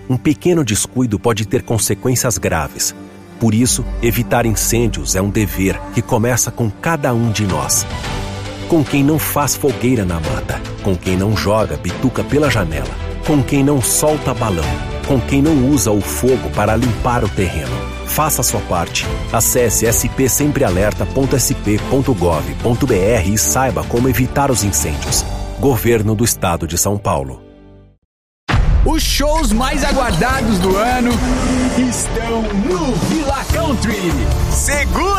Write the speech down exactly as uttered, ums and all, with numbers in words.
Um pequeno descuido pode ter consequências graves. Por isso, evitar incêndios é um dever que começa com cada um de nós. Com quem não faz fogueira na mata, com quem não joga bituca pela janela, com quem não solta balão, com quem não usa o fogo para limpar o terreno. Faça a sua parte. Acesse s p sempre alerta ponto s p ponto gov ponto b r e saiba como evitar os incêndios. Governo do Estado de São Paulo. Os shows mais aguardados do ano estão no Villa Country. Segura!